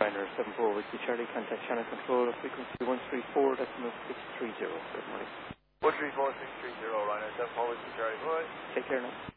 Ryanair 74 with the Charlie, contact channel control of frequency 134.630. Good morning. 134.630, Ryanair 74 with the Charlie. Bye. Take care now.